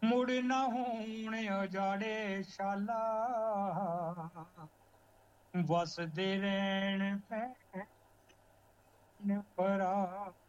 ਮੁੜ ਨਾ ਹੋਣ ਉਜਾੜੇ ਸ਼ਾਲਾ ਵਸਦੇ ਰਹਿਣ ਭੈਣ ਭਰਾ